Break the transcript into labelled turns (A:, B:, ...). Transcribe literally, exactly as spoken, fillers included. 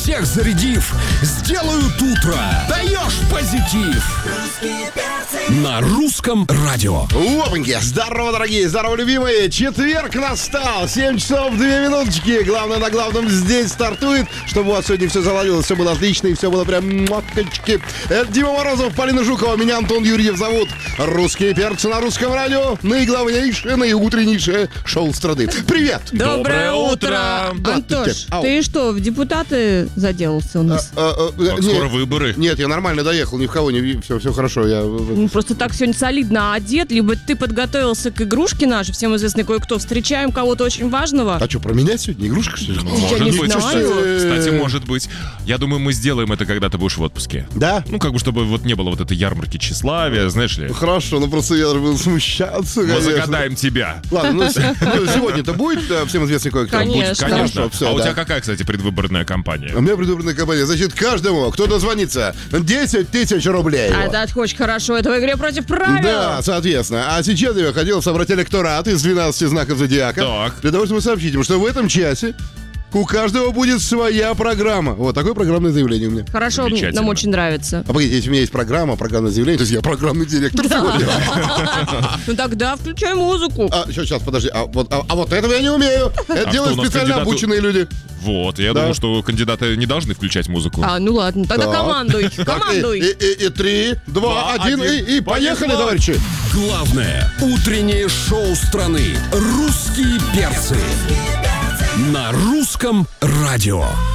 A: всех зарядив, сделают утро. Даешь позитив. На русском радио.
B: Опаньки! Здорово, дорогие! Здорово, любимые! Четверг настал! семь часов две минуточки. Главное на главном здесь стартует, чтобы у вас сегодня все заладилось, все было отлично и все было прям моточки. Это Дима Морозов, Полина Жукова, меня Антон Юрьев зовут. Русские перцы на русском радио. Наиглавнейшее, наиутреннейшее шоу страны. Привет!
C: Доброе утро! Антош, ты что, в депутаты заделался у нас?
B: А, а, а,
D: Так,
B: нет,
D: скоро выборы.
B: Нет, я нормально доехал, ни в кого не... Все, все хорошо, я...
C: Ну, просто так сегодня солидно одет, либо ты подготовился к игрушке нашей, всем известной кое-кто. Встречаем кого-то очень важного.
B: А что, про меня сегодня игрушка, что ли?
D: Может
C: не
D: быть,
C: знаю.
D: кстати, кстати, может быть. Я думаю, мы сделаем это, когда ты будешь в отпуске.
B: Да?
D: Ну, как бы, чтобы вот не было вот этой ярмарки тщеславия, знаешь ли.
B: Хорошо, ну просто я буду смущаться,
D: Мы
B: конечно.
D: загадаем тебя.
B: Ладно, ну, с- ну, сегодня-то будет э, всем известный кое-кто?
C: Конечно.
B: Будет,
D: Конечно.
B: Хорошо, всё,
D: а у
B: да.
D: тебя какая, кстати, предвыборная кампания?
B: У меня предвыборная компания. Значит, каждому, кто дозвонится, десять тысяч рублей.
C: А это очень хорошо, это в игре против правил.
B: Да, соответственно. А сейчас я хотел собрать электорат из двенадцати знаков зодиака.
D: Так.
B: Для того, чтобы сообщить им, что в этом часе у каждого будет своя программа. Вот такое программное заявление у меня.
C: Хорошо,
D: Замечательно.
C: нам очень нравится.
B: А погодите, если у меня есть программа, программное заявление, то есть я программный директор сегодня.
C: Ну тогда включай музыку.
B: А, сейчас, сейчас, подожди. А вот, а, а вот этого я не умею. Это
D: А
B: делают
D: что у нас
B: специально
D: кандидату-
B: обученные люди.
D: Вот, я
B: Да.
D: думал, что кандидаты не должны включать музыку.
C: А, ну ладно, тогда
B: Так.
C: командуй,
B: Так,
C: командуй.
B: И, и- и- и три, два,
D: Два,
B: один, и,
D: один.
B: и поехали,
D: Понесло.
B: товарищи.
A: Главное утреннее шоу страны. Русские перцы. На русском радио.